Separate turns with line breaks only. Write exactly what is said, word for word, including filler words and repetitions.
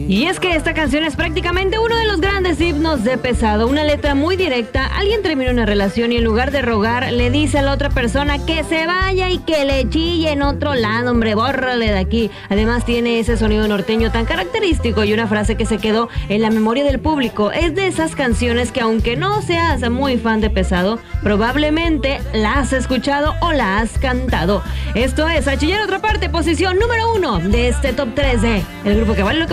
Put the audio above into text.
Y es que esta canción es prácticamente uno de los grandes himnos de Pesado, una letra muy directa. Alguien termina una relación y en lugar de rogar le dice a la otra persona que se vaya y que le chille en otro lado, hombre, bórrale de aquí. Además tiene ese sonido norteño tan característico y una frase que se quedó en la memoria del público. Es de esas canciones que aunque no seas muy fan de Pesado, probablemente la has escuchado o la has cantado. Esto es A Chillar Otra Parte, posición número uno de este top tres de El Grupo que Vale Lo Que